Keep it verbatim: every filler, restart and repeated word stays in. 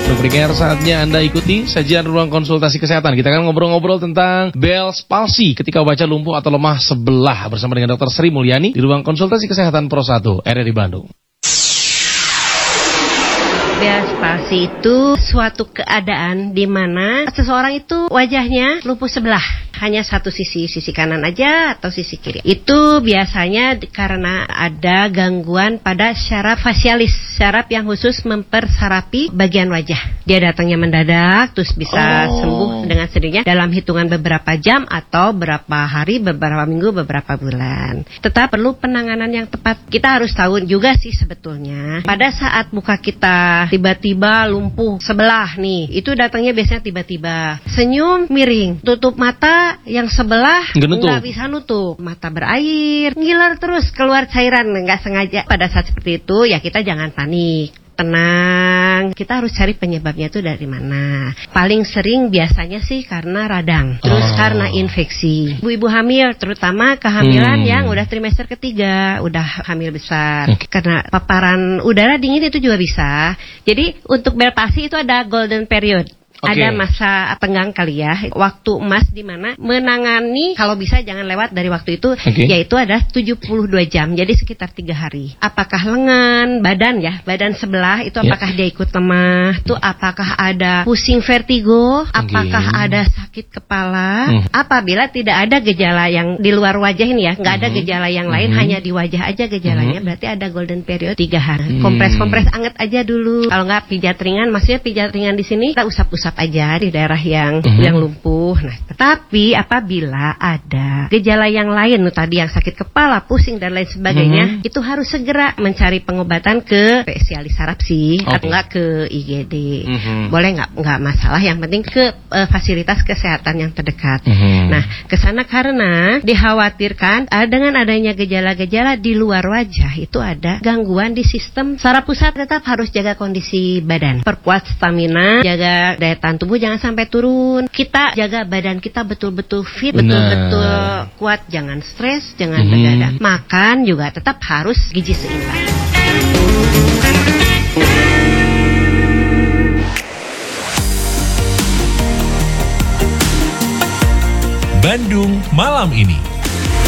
Pendengar, saatnya Anda ikuti sajian ruang konsultasi kesehatan. Kita akan ngobrol-ngobrol tentang Bell's palsy ketika wajah lumpuh atau lemah sebelah bersama dengan Dokter Sri Mulyani di ruang konsultasi kesehatan Pro satu R R I Bandung. Bell's palsy itu suatu keadaan di mana seseorang itu wajahnya lumpuh sebelah, hanya satu sisi, sisi kanan aja atau sisi kiri. Itu biasanya karena ada gangguan pada syaraf fasialis, syaraf yang khusus mempersarapi bagian wajah. Dia datangnya mendadak, terus bisa oh. sembuh dengan sendirinya dalam hitungan beberapa jam atau beberapa hari, beberapa minggu, beberapa bulan. Tetap perlu penanganan yang tepat. Kita harus tahu juga sih sebetulnya, pada saat muka kita tiba-tiba lumpuh sebelah nih, itu datangnya biasanya tiba-tiba. Senyum miring, tutup mata yang sebelah nggak bisa nutup, mata berair, ngiler terus, keluar cairan nggak sengaja. Pada saat seperti itu ya kita jangan panik, tenang. Kita harus cari penyebabnya itu dari mana. Paling sering biasanya sih karena radang, terus oh. karena infeksi. Ibu-ibu hamil, terutama kehamilan hmm. yang udah trimester ketiga, udah hamil besar, okay. karena paparan udara dingin itu juga bisa. Jadi untuk Bell's palsy itu ada golden period. Okay. Ada masa tenggang kali ya, waktu emas di mana menangani, kalau bisa jangan lewat dari waktu itu, okay. yaitu ada tujuh puluh dua jam, jadi sekitar tiga hari. Apakah lengan, badan ya, badan sebelah itu apakah yeah. dia ikut lemah, itu apakah ada pusing vertigo, apakah okay. ada sakit kepala, mm. apabila tidak ada gejala yang di luar wajah ini ya, nggak ada mm-hmm. gejala yang lain, mm-hmm. hanya di wajah aja gejalanya, mm-hmm. berarti ada golden period tiga hari. Mm. Kompres-kompres anget aja dulu, kalau nggak pijat ringan, maksudnya pijat ringan di sini kita usap-usap aja di daerah yang uh-huh. yang lumpuh. Nah, tetapi apabila ada gejala yang lain tadi yang sakit kepala, pusing dan lain sebagainya, uh-huh. itu harus segera mencari pengobatan ke spesialis saraf sih, okay. atau enggak ke I G D. Uh-huh. Boleh nggak nggak masalah, yang penting ke uh, fasilitas kesehatan yang terdekat. Uh-huh. Nah, ke sana karena dikhawatirkan uh, dengan adanya gejala-gejala di luar wajah itu ada gangguan di sistem saraf pusat. Tetap harus jaga kondisi badan, perkuat stamina, jaga daya tahan tubuh jangan sampai turun. Kita jaga badan kita betul-betul fit, benar. betul-betul kuat, jangan stres, jangan mm-hmm. begadang. Makan juga tetap harus gizi seimbang. Bandung Malam Ini.